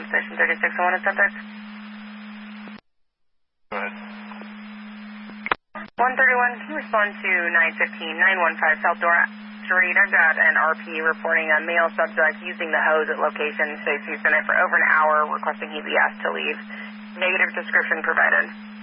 Station 36 and 1 subject. Go ahead. 131, can you respond to 915-915 South Dora Street? I've got an RP reporting a male subject using the hose at location. States he's been there for over an hour, requesting he be asked to leave. Negative description provided.